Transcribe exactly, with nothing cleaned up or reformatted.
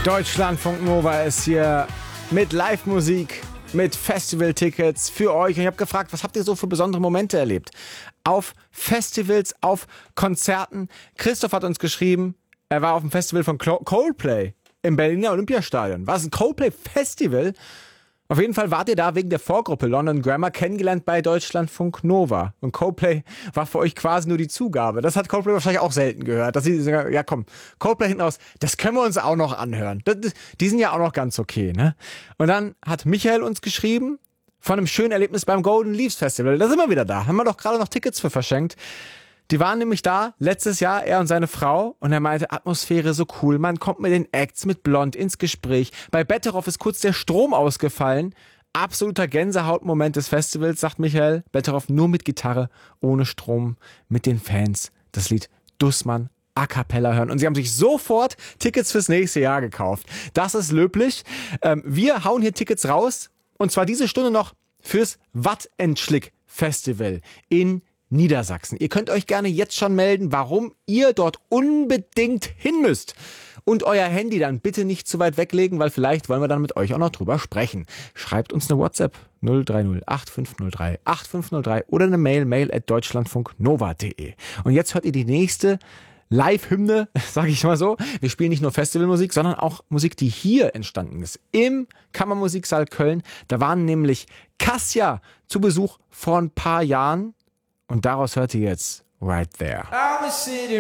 Deutschlandfunk Nova ist hier mit Live-Musik, mit Festival-Tickets für euch. Und ich habe gefragt, was habt ihr so für besondere Momente erlebt? Auf Festivals, auf Konzerten. Christoph hat uns geschrieben, er war auf dem Festival von Coldplay im Berliner Olympiastadion. War es ein Coldplay-Festival? Auf jeden Fall wart ihr da wegen der Vorgruppe London Grammar kennengelernt bei Deutschlandfunk Nova. Und Coldplay war für euch quasi nur die Zugabe. Das hat Coldplay wahrscheinlich auch selten gehört. Dass sie sagen, ja komm, Coldplay hinten raus, das können wir uns auch noch anhören. Das, das, die sind ja auch noch ganz okay, ne? Und dann hat Michael uns geschrieben von einem schönen Erlebnis beim Golden Leaves Festival. Da sind wir wieder da. Haben wir doch gerade noch Tickets für verschenkt. Die waren nämlich da, letztes Jahr, er und seine Frau. Und er meinte, Atmosphäre so cool. Man kommt mit den Acts, mit Blond ins Gespräch. Bei Betteroff ist kurz der Strom ausgefallen. Absoluter Gänsehautmoment des Festivals, sagt Michael. Betteroff nur mit Gitarre, ohne Strom, mit den Fans. Das Lied Dussmann a cappella hören. Und sie haben sich sofort Tickets fürs nächste Jahr gekauft. Das ist löblich. Ähm, wir hauen hier Tickets raus. Und zwar diese Stunde noch fürs Wattentschlick Festival in Niedersachsen. Ihr könnt euch gerne jetzt schon melden, warum ihr dort unbedingt hin müsst. Und euer Handy dann bitte nicht zu weit weglegen, weil vielleicht wollen wir dann mit euch auch noch drüber sprechen. Schreibt uns eine WhatsApp null drei null acht fünf null drei acht fünf null drei oder eine Mail, mail at deutschlandfunknova punkt de. Und jetzt hört ihr die nächste Live-Hymne, sage ich mal so. Wir spielen nicht nur Festivalmusik, sondern auch Musik, die hier entstanden ist. Im Kammermusiksaal Köln. Da waren nämlich Kassia zu Besuch vor ein paar Jahren. Und daraus hört ihr jetzt Right There.